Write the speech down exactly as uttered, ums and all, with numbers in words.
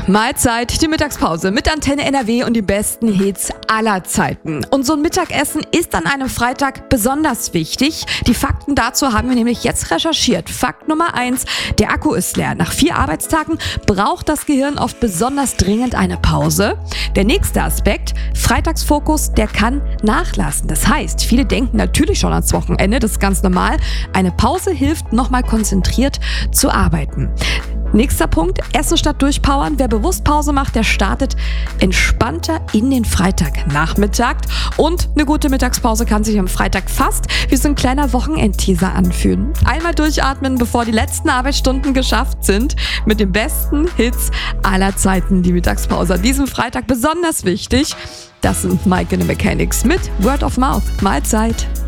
Mahlzeit, die Mittagspause mit Antenne N R W und die besten Hits aller Zeiten. Und so ein Mittagessen ist an einem Freitag besonders wichtig. Die Fakten dazu haben wir nämlich jetzt recherchiert. Fakt Nummer eins, der Akku ist leer. Nach vier Arbeitstagen braucht das Gehirn oft besonders dringend eine Pause. Der nächste Aspekt, Freitagsfokus, der kann nachlassen. Das heißt, viele denken natürlich schon ans Wochenende, das ist ganz normal. Eine Pause hilft, nochmal konzentriert zu arbeiten. Nächster Punkt, Essen statt durchpowern. Wer bewusst Pause macht, der startet entspannter in den Freitagnachmittag. Und eine gute Mittagspause kann sich am Freitag fast wie so ein kleiner Wochenendteaser anfühlen. Einmal durchatmen, bevor die letzten Arbeitsstunden geschafft sind. Mit den besten Hits aller Zeiten die Mittagspause. An diesem Freitag besonders wichtig. Das sind Mike and the Mechanics mit Word of Mouth. Mahlzeit.